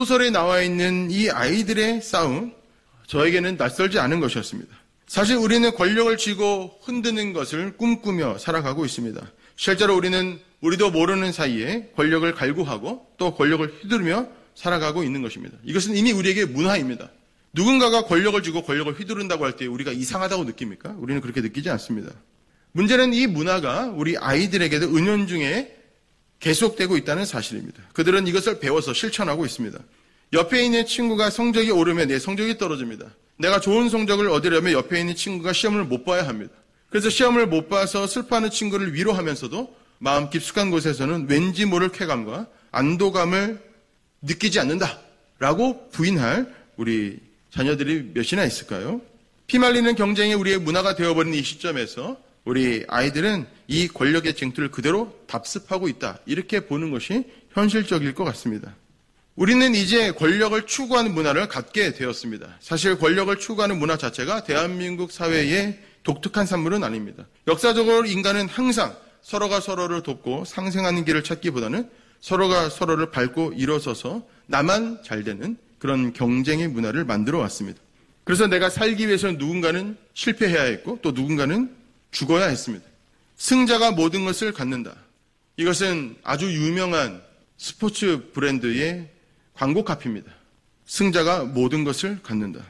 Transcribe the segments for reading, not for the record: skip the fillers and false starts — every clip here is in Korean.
소설에 나와 있는 이 아이들의 싸움, 저에게는 낯설지 않은 것이었습니다. 사실 우리는 권력을 쥐고 흔드는 것을 꿈꾸며 살아가고 있습니다. 실제로 우리는 우리도 모르는 사이에 권력을 갈구하고 또 권력을 휘두르며 살아가고 있는 것입니다. 이것은 이미 우리에게 문화입니다. 누군가가 권력을 쥐고 권력을 휘두른다고 할 때 우리가 이상하다고 느낍니까? 우리는 그렇게 느끼지 않습니다. 문제는 이 문화가 우리 아이들에게도 은연중에 계속되고 있다는 사실입니다. 그들은 이것을 배워서 실천하고 있습니다. 옆에 있는 친구가 성적이 오르면 내 성적이 떨어집니다. 내가 좋은 성적을 얻으려면 옆에 있는 친구가 시험을 못 봐야 합니다. 그래서 시험을 못 봐서 슬퍼하는 친구를 위로하면서도 마음 깊숙한 곳에서는 왠지 모를 쾌감과 안도감을 느끼지 않는다라고 부인할 우리 자녀들이 몇이나 있을까요? 피말리는 경쟁이 우리의 문화가 되어버린 이 시점에서 우리 아이들은 이 권력의 쟁투를 그대로 답습하고 있다. 이렇게 보는 것이 현실적일 것 같습니다. 우리는 이제 권력을 추구하는 문화를 갖게 되었습니다. 사실 권력을 추구하는 문화 자체가 대한민국 사회의 독특한 산물은 아닙니다. 역사적으로 인간은 항상 서로가 서로를 돕고 상생하는 길을 찾기보다는 서로가 서로를 밟고 일어서서 나만 잘 되는 그런 경쟁의 문화를 만들어 왔습니다. 그래서 내가 살기 위해서는 누군가는 실패해야 했고 또 누군가는 죽어야 했습니다. 승자가 모든 것을 갖는다. 이것은 아주 유명한 스포츠 브랜드의 광고 카피입니다. 승자가 모든 것을 갖는다.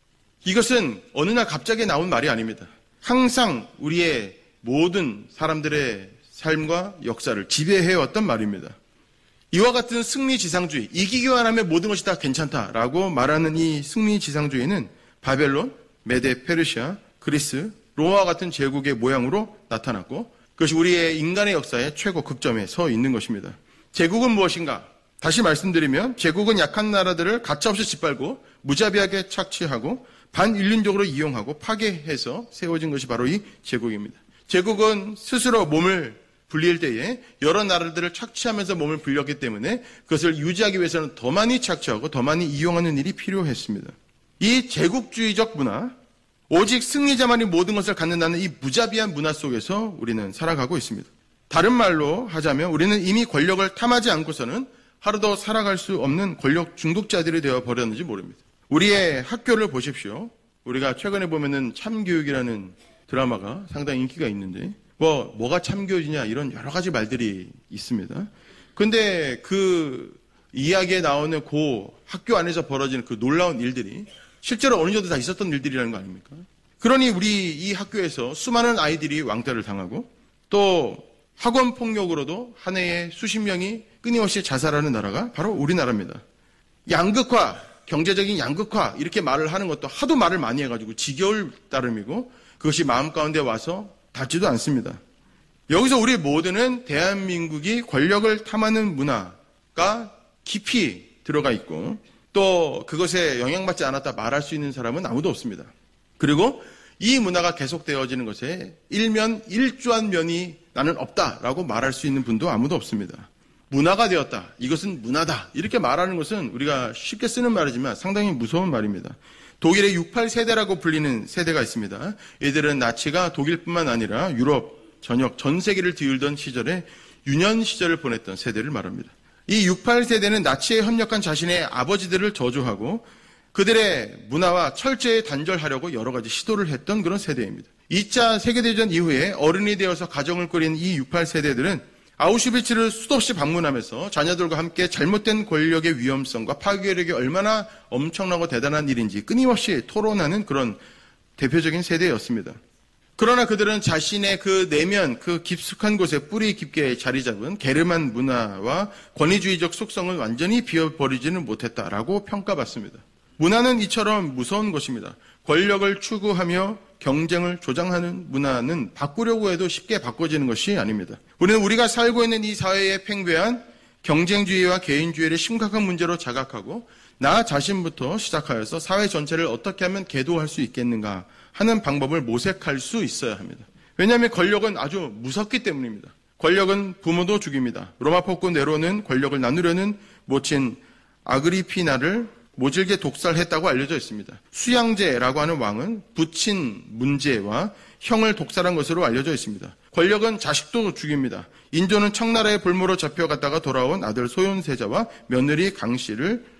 이것은 어느 날 갑자기 나온 말이 아닙니다. 항상 우리의 모든 사람들의 삶과 역사를 지배해왔던 말입니다. 이와 같은 승리지상주의, 이기기만 하면 모든 것이 다 괜찮다라고 말하는 이 승리지상주의는 바벨론, 메데 페르시아, 그리스, 로마와 같은 제국의 모양으로 나타났고 그것이 우리의 인간의 역사의 최고 극점에 서 있는 것입니다. 제국은 무엇인가? 다시 말씀드리면 제국은 약한 나라들을 가차없이 짓밟고 무자비하게 착취하고 반인륜적으로 이용하고 파괴해서 세워진 것이 바로 이 제국입니다. 제국은 스스로 몸을 불릴 때에 여러 나라들을 착취하면서 몸을 불렸기 때문에 그것을 유지하기 위해서는 더 많이 착취하고 더 많이 이용하는 일이 필요했습니다. 이 제국주의적 문화, 오직 승리자만이 모든 것을 갖는다는 이 무자비한 문화 속에서 우리는 살아가고 있습니다. 다른 말로 하자면 우리는 이미 권력을 탐하지 않고서는 하루도 살아갈 수 없는 권력 중독자들이 되어버렸는지 모릅니다. 우리의 학교를 보십시오. 우리가 최근에 보면은 참교육이라는 드라마가 상당히 인기가 있는데 뭐가 참교육이냐 이런 여러 가지 말들이 있습니다. 근데 그 이야기에 나오는 그 학교 안에서 벌어지는 그 놀라운 일들이 실제로 어느 정도 다 있었던 일들이라는 거 아닙니까? 그러니 우리 이 학교에서 수많은 아이들이 왕따를 당하고 또 학원 폭력으로도 한 해에 수십 명이 끊임없이 자살하는 나라가 바로 우리나라입니다. 양극화, 경제적인 양극화 이렇게 말을 하는 것도 하도 말을 많이 해가지고 지겨울 따름이고 그것이 마음 가운데 와서 닿지도 않습니다. 여기서 우리 모두는 대한민국이 권력을 탐하는 문화가 깊이 들어가 있고 또 그것에 영향받지 않았다 말할 수 있는 사람은 아무도 없습니다. 그리고 이 문화가 계속되어지는 것에 일주한 면이 나는 없다라고 말할 수 있는 분도 아무도 없습니다. 문화가 되었다. 이것은 문화다. 이렇게 말하는 것은 우리가 쉽게 쓰는 말이지만 상당히 무서운 말입니다. 독일의 68세대라고 불리는 세대가 있습니다. 이들은 나치가 독일뿐만 아니라 유럽 전역 전 세계를 뒤흔던 시절에 유년 시절을 보냈던 세대를 말합니다. 이 68세대는 나치에 협력한 자신의 아버지들을 저주하고 그들의 문화와 철저히 단절하려고 여러 가지 시도를 했던 그런 세대입니다. 2차 세계대전 이후에 어른이 되어서 가정을 꾸린 이 68세대들은 아우슈비츠를 수도 없이 방문하면서 자녀들과 함께 잘못된 권력의 위험성과 파괴력이 얼마나 엄청나고 대단한 일인지 끊임없이 토론하는 그런 대표적인 세대였습니다. 그러나 그들은 자신의 그 내면, 그 깊숙한 곳에 뿌리 깊게 자리 잡은 게르만 문화와 권위주의적 속성을 완전히 비워버리지는 못했다라고 평가받습니다. 문화는 이처럼 무서운 것입니다. 권력을 추구하며 경쟁을 조장하는 문화는 바꾸려고 해도 쉽게 바꿔지는 것이 아닙니다. 우리는 우리가 살고 있는 이 사회의 팽배한 경쟁주의와 개인주의를 심각한 문제로 자각하고 나 자신부터 시작하여서 사회 전체를 어떻게 하면 계도할 수 있겠는가 하는 방법을 모색할 수 있어야 합니다. 왜냐하면 권력은 아주 무섭기 때문입니다. 권력은 부모도 죽입니다. 로마 폭군 네로는 권력을 나누려는 모친 아그리피나를 모질게 독살했다고 알려져 있습니다. 수양제라고 하는 왕은 부친 문제와 형을 독살한 것으로 알려져 있습니다. 권력은 자식도 죽입니다. 인조는 청나라의 볼모로 잡혀갔다가 돌아온 아들 소윤세자와 며느리 강씨를